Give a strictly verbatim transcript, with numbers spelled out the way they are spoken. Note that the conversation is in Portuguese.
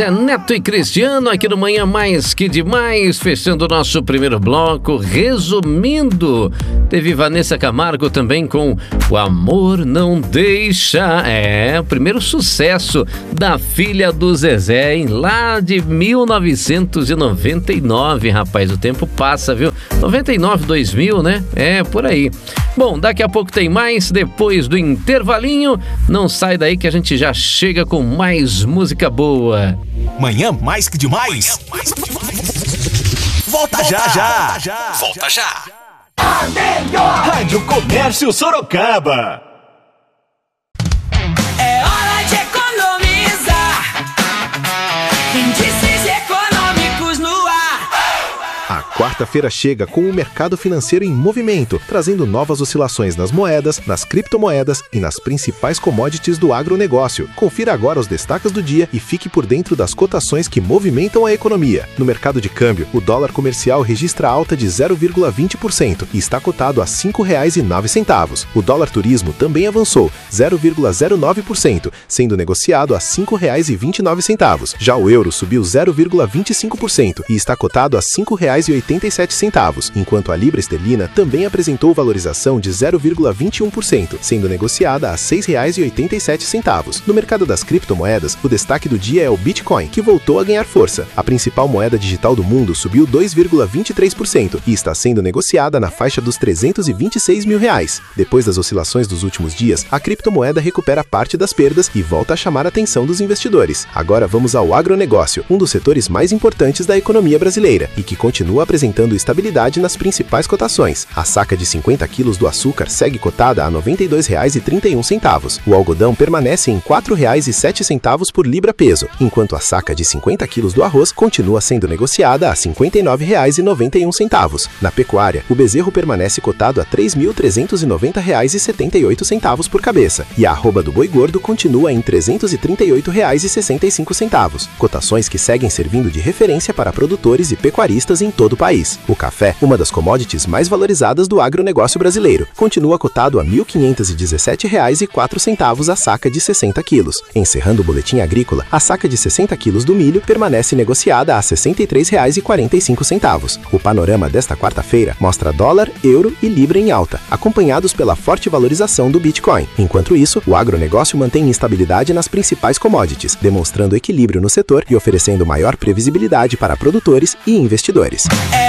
Zé Neto e Cristiano aqui no Manhã Mais Que Demais, fechando o nosso primeiro bloco. Resumindo, teve Vanessa Camargo também com O Amor Não Deixa. É, o primeiro sucesso da filha do Zezé, hein? Lá de mil novecentos e noventa e nove, rapaz, o tempo passa, viu? noventa e nove, dois mil, né? É, por aí. Bom, daqui a pouco tem mais, depois do intervalinho. Não sai daí que a gente já chega com mais música boa. Manhã Mais Que Demais. Manhã Mais Que Demais. Volta, Volta já, já. Volta já. Volta já. A melhor Rádio Comércio Sorocaba. É hora de economizar. Índices econômicos no ar. A quarta-feira chega com o mercado financeiro em movimento, trazendo novas oscilações nas moedas, nas criptomoedas e nas principais commodities do agronegócio. Confira agora os destaques do dia e fique por dentro das cotações que movimentam a economia. No mercado de câmbio, o dólar comercial registra alta de zero vírgula vinte por cento e está cotado a cinco reais e nove centavos. O dólar turismo também avançou zero vírgula zero nove por cento, sendo negociado a cinco reais e vinte e nove centavos. Já o euro subiu zero vírgula vinte e cinco por cento e está cotado a cinco reais e oitenta e sete centavos, enquanto a libra esterlina também apresentou valorização de zero vírgula vinte e um por cento, sendo negociada a seis reais e oitenta e sete centavos. No mercado das criptomoedas, o destaque do dia é o Bitcoin, que voltou a ganhar força. A principal moeda digital do mundo subiu dois vírgula vinte e três por cento e está sendo negociada na faixa dos trezentos e vinte e seis mil reais. Depois das oscilações dos últimos dias, a criptomoeda recupera parte das perdas e volta a chamar a atenção dos investidores. Agora vamos ao agronegócio, um dos setores mais importantes da economia brasileira e que continua apresentando estabilidade nas principais cotações. A saca de cinquenta quilos do açúcar segue cotada a noventa e dois reais e trinta e um centavos. O algodão permanece em quatro reais e sete centavos por libra peso, enquanto a saca de cinquenta quilos do arroz continua sendo negociada a cinquenta e nove reais e noventa e um centavos. Na pecuária, o bezerro permanece cotado a três mil trezentos e noventa reais e setenta e oito centavos por cabeça, e a arroba do boi gordo continua em trezentos e trinta e oito reais e sessenta e cinco centavos. Cotações que seguem servindo de referência para produtores e pecuaristas em todo o país. O café, uma das commodities mais valorizadas do agronegócio brasileiro, continua cotado a mil quinhentos e dezessete reais e quatro centavos a saca de sessenta quilos. Encerrando o boletim agrícola, a saca de sessenta quilos do milho permanece negociada a sessenta e três reais e quarenta e cinco centavos. O panorama desta quarta-feira mostra dólar, euro e libra em alta, acompanhados pela forte valorização do Bitcoin. Enquanto isso, o agronegócio mantém instabilidade nas principais commodities, demonstrando equilíbrio no setor e oferecendo maior previsibilidade para produtores e investidores.